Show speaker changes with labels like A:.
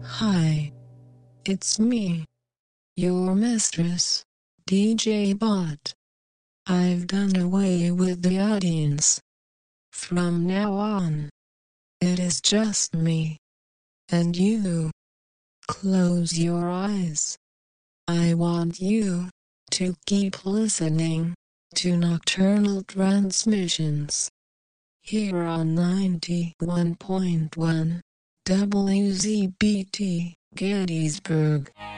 A: Hi, it's me, your mistress, DJ Bot. I've done away with the audience. From now on, it is just me and you. Close your eyes. I want you to keep listening to Nocturnal Transmissions here on 91.1 WZBT Gettysburg.